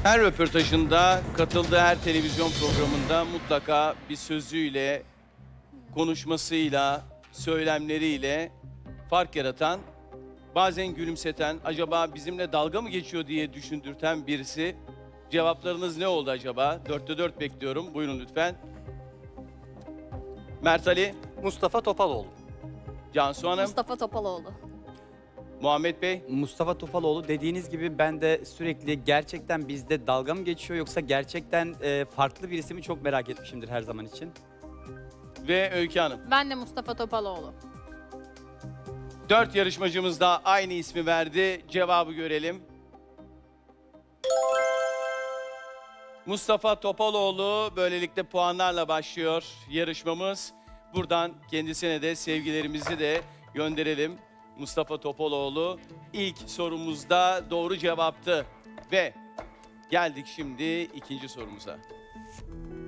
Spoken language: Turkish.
Her röportajında, katıldığı her televizyon programında mutlaka bir sözüyle, konuşmasıyla, söylemleriyle fark yaratan, bazen gülümseten, acaba bizimle dalga mı geçiyor diye düşündürten birisi. Cevaplarınız ne oldu acaba? 4'te 4 bekliyorum. Buyurun lütfen. Mert Ali, Mustafa Topaloğlu. Cansu Hanım, Mustafa Topaloğlu. Muhammed Bey. Mustafa Topaloğlu, dediğiniz gibi ben de sürekli gerçekten bizde dalga mı geçiyor yoksa gerçekten farklı birisi mi çok merak etmişimdir her zaman için. Ve Öykü Hanım. Ben de Mustafa Topaloğlu. 4 yarışmacımız da aynı ismi verdi. Cevabı görelim. Mustafa Topaloğlu, böylelikle puanlarla başlıyor yarışmamız. Buradan kendisine de sevgilerimizi de gönderelim. Mustafa Topaloğlu ilk sorumuzda doğru cevaptı. Ve geldik şimdi ikinci sorumuza.